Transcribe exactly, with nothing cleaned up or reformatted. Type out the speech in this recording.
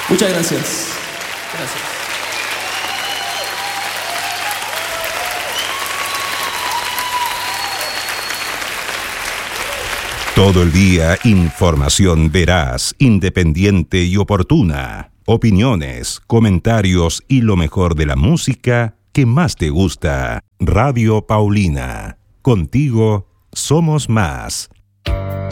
Muchas gracias. Gracias. Todo el día, información veraz, independiente y oportuna. Opiniones, comentarios y lo mejor de la música que más te gusta. Radio Paulina. Contigo somos más.